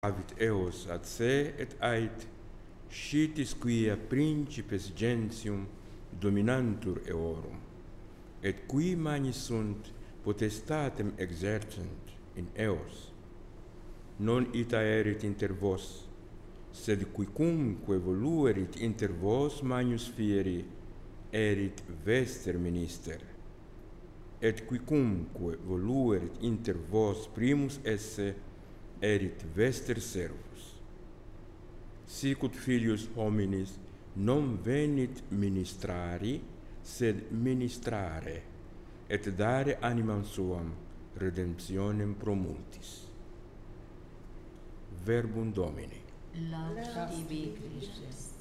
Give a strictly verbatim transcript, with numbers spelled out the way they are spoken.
Avit eos ad se et ait, scitis quia principes gentium dominantur eorum, et qui magni sunt potestatem exercent in eos. Non ita erit inter vos, sed quicumque voluerit inter vos magnus fieri, erit vester minister. Et quicumque voluerit inter vos primus esse, erit vester servus. Sic ut filius hominis non venit ministrari, sed ministrare, et dare animam suam redemptionem pro multis. Verbum Domini. Laudato tibi, Christe.